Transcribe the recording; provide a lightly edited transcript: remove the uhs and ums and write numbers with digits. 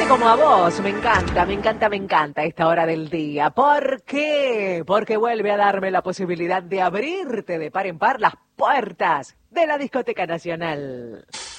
gente como a vos. Me encanta, me encanta, me encanta esta hora del día. ¿Por qué? Porque vuelve a darme la posibilidad de abrirte de par en par las puertas de la Discoteca Nacional.